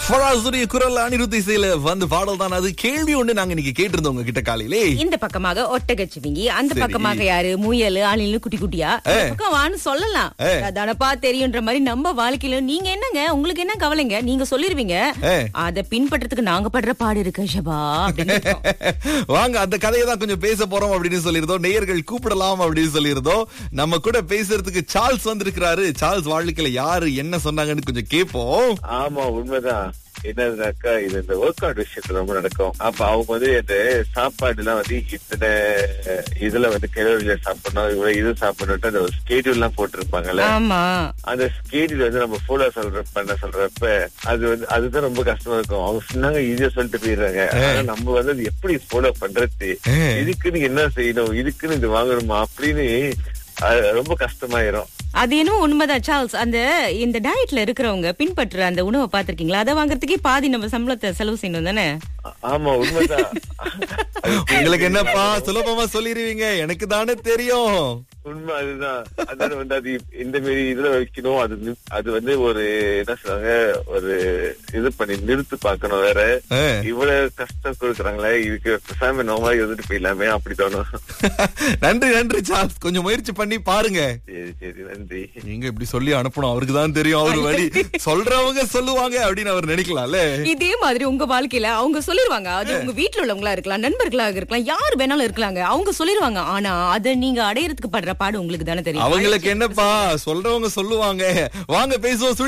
ஃபராசுடைய குரல் அனிருத் இசையில வந்து பாடல் தான் அது. கேள்வி ஒண்ணு நாங்க இன்னைக்கு கேட்டிருந்தோம் உங்க கிட்ட காலையிலே. இந்த பக்கமாக ஒட்டகச்சிவிங்கி, அந்த சரி. பக்கமாக யாரு முயல் ஆளிலும் குட்டி குட்டியா இந்த பக்கம் வான்னு சொல்லலாம். அதானப்பா தெரியுன்ற மாதிரி நம்ம வாழ்க்கையில நீங்க என்னங்க, உங்களுக்கு என்ன கவலைங்க, நீங்க சொல்லிருவீங்க. அத பின்பற்றதுக்கு நாங்க படுற பாடு இருக்கு ஷபா அப்படின்னு இருக்கோம். வாங்க அந்த கதையை தான் கொஞ்சம் பேச போறோம் அப்படின்னு சொல்லியிருந்தோம். நேயர்கள் கூப்பிடலாம் அப்படின்னு சொல்லியிருந்தோம். நம்ம கூட பேசுறதுக்கு சார்ல்ஸ் வந்திருக்கிறாரு. சார்ல்ஸ் வாழ்க்கையில யாரு என்ன சொன்னாங்கன்னு கொஞ்சம் கேட்போம். ஆமா, உண்மைதான். என்னதுனாக்கா, இது இந்த ஒர்க் அவுட் விஷயத்துல ரொம்ப நடக்கும். அப்ப அவங்க வந்து இந்த சாப்பாடு எல்லாம் வந்து இத்தனை இதுல வந்து கிலோரியில சாப்பிடணும், இவ்வளவு இது சாப்பிடணும், அந்த ஸ்கெடியூல் எல்லாம் போட்டிருப்பாங்கல்ல. ஆமா, அந்த ஸ்கெடியூல் வந்து நம்ம ஃபாலோ சொல்றப்ப அது வந்து அதுதான் ரொம்ப கஷ்டமா இருக்கும். அவங்க சொன்னாங்க ஈஸியா சொல்லிட்டு போயிடுறாங்க. ஆனா நம்ம வந்து அது எப்படி ஃபாலோ பண்றது, இதுக்குன்னு என்ன செய்யணும், இதுக்குன்னு இது வாங்கணுமா அப்படின்னு ரொம்ப கஷ்டமாயிரும். அது என்னமோ உண்மைதான் சார்ல்ஸ். இந்த டயட்ல இருக்கிறவங்க பின்பற்ற அந்த உணவை பாத்திருக்கீங்களா? அதை வாங்குறதுக்கே பாதி நம்ம சம்பளத்தை செலவு செய்யணும் தானே? ஆமா, உண்மைதான். உங்களுக்கு என்னப்பா சுலபமா சொல்லிருவீங்க, எனக்கு தானே தெரியும். உண்மை அதுதான். அதனால வந்து அது இந்த மாரி இதுல வைக்கணும். அது வந்து ஒரு என்ன சொல்றாங்க, ஒரு இது பண்ணி நிறுத்து பாக்கணும். வேற இவ்வளவு கஷ்டம் கொடுக்குறாங்களே, இதுக்கு பேசாம நோமா இருந்துட்டு போயிடலாமே அப்படி தோணும். நன்றி நன்றி சார்ல்ஸ், கொஞ்சம் முயற்சி பண்ணி பாருங்க. சரி சரி, நன்றி. நீங்க இப்படி சொல்லி அனுப்பணும், அவருக்கு தான் தெரியும். அவரு வழி சொல்றவங்க சொல்லுவாங்க அப்படின்னு அவர் நினைக்கலாம்ல. இதே மாதிரி உங்க வாழ்க்கையில அவங்க சொல்லிருவாங்க. அது உங்க வீட்டுல உள்ளவங்களா இருக்கலாம், நண்பர்களாக இருக்கலாம், யார் வேணாலும் இருக்கலாங்க. அவங்க சொல்லிருவாங்க. ஆனா அதை நீங்க அடையறதுக்கு படுற பாடு உங்களுக்கு தானே தெரியும். அவங்களுக்கு என்னப்பா, சொல்றவங்க சொல்லுவாங்க. வாங்க பேசுவோம்.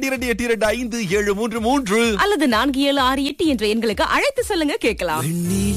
3322825 733 அல்லது 4768 என்ற எண்களுக்கு அழைத்து சொல்லுங்க, கேட்கலாம்.